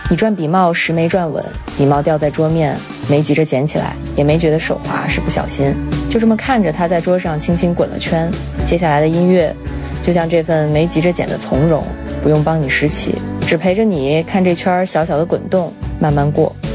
你转笔帽时没转稳，笔帽掉在桌面，没急着捡起来，也没觉得手滑是不小心，就这么看着它在桌上轻轻滚了圈。接下来的音乐就像这份没急着捡的从容，不用帮你拾起，只陪着你看这圈小小的滚动慢慢过。